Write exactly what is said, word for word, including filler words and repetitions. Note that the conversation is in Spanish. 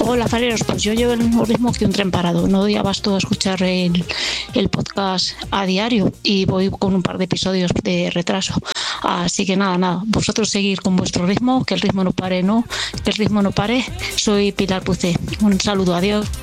Hola, Fareros, pues yo llevo el mismo ritmo que un tren parado. No doy abasto a escuchar el, el podcast a diario y voy con un par de episodios de retraso. Así que nada, nada, vosotros seguir con vuestro ritmo, que el ritmo no pare, no, que el ritmo no pare. Soy Pilar Pucé. Un saludo, adiós.